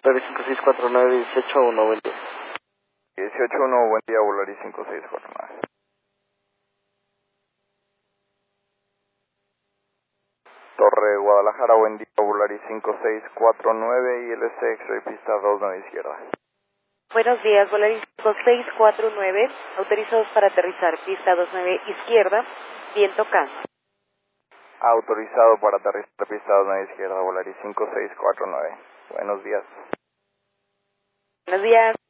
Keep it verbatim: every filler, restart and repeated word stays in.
Volaris cinco seis cuatro nueve, dieciocho uno, buen día. dieciocho uno, buen día, Volaris cinco seis cuatro nueve. Torre Guadalajara, buen día, Volaris cinco seis cuatro nueve y L C X-Ray pista dos nueve izquierda. Buenos días, Volaris cinco seis cuatro nueve, autorizados para aterrizar, pista dos nueve izquierda, viento K. Autorizado para aterrizar pista dos nueve izquierda, Volaris cinco seis cuatro nueve. Buenos días. Buenos días.